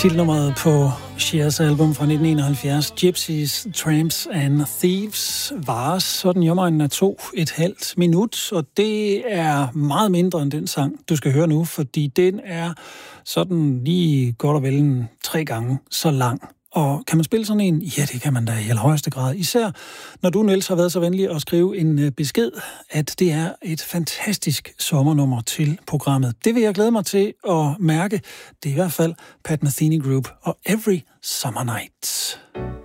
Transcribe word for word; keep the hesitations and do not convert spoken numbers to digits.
Titelnummeret på Chers album fra nitten enoghalvfjerds, Gypsies, Tramps and Thieves, varer sådan i omegnen af to et halvt minut, og det er meget mindre end den sang, du skal høre nu, fordi den er sådan lige godt og vel en tre gange så lang. Og kan man spille sådan en? Ja, det kan man da i allerhøjeste grad. Især når du, Niels, har været så venlig at skrive en besked, at det er et fantastisk sommernummer til programmet. Det vil jeg glæde mig til at mærke. Det er i hvert fald Pat Metheny Group og Every Summer Night.